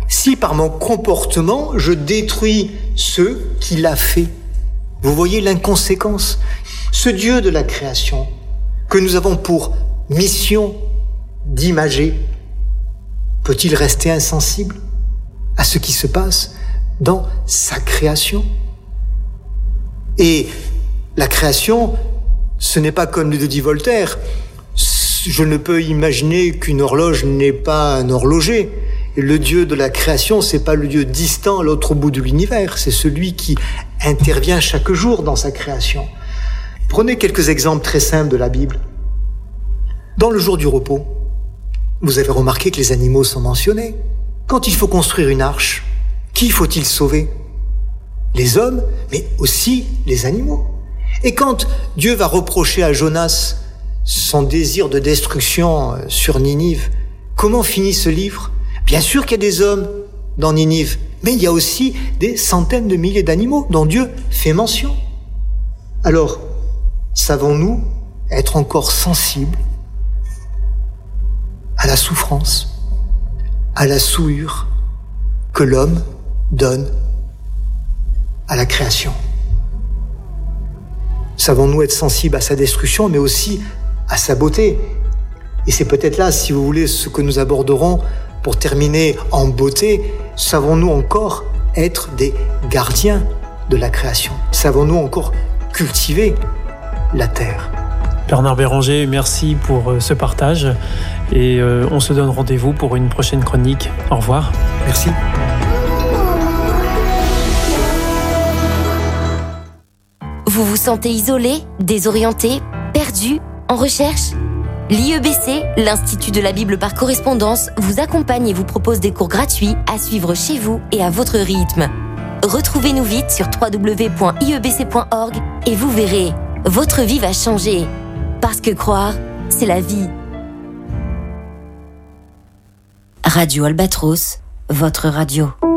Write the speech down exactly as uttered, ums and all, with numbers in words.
si par mon comportement, je détruis ce qu'il a fait. Vous voyez l'inconséquence. Ce Dieu de la création, que nous avons pour mission d'imager, peut-il rester insensible à ce qui se passe dans sa création? Et la création, ce n'est pas comme le dit Voltaire. Je ne peux imaginer qu'une horloge n'est pas un horloger. Et le Dieu de la création, c'est pas le Dieu distant à l'autre bout de l'univers. C'est celui qui intervient chaque jour dans sa création. Prenez quelques exemples très simples de la Bible. Dans le jour du repos, vous avez remarqué que les animaux sont mentionnés. Quand il faut construire une arche, qui faut-il sauver? Les hommes, mais aussi les animaux. Et quand Dieu va reprocher à Jonas son désir de destruction sur Ninive, comment finit ce livre? Bien sûr qu'il y a des hommes dans Ninive, mais il y a aussi des centaines de milliers d'animaux dont Dieu fait mention. Alors, savons-nous être encore sensibles à la souffrance, à la souillure que l'homme donne à la création? Savons-nous être sensibles à sa destruction, mais aussi à sa beauté? Et c'est peut-être là, si vous voulez, ce que nous aborderons pour terminer en beauté. Savons-nous encore être des gardiens de la création? Savons-nous encore cultiver la terre? Bernard Béranger, merci pour ce partage et euh, on se donne rendez-vous pour une prochaine chronique. Au revoir. Merci. Vous vous sentez isolé, désorienté, perdu, en recherche? L'I E B C, l'Institut de la Bible par correspondance, vous accompagne et vous propose des cours gratuits à suivre chez vous et à votre rythme. Retrouvez-nous vite sur w w w point i e b c point org et vous verrez, votre vie va changer. Parce que croire, c'est la vie. Radio Albatros, votre radio.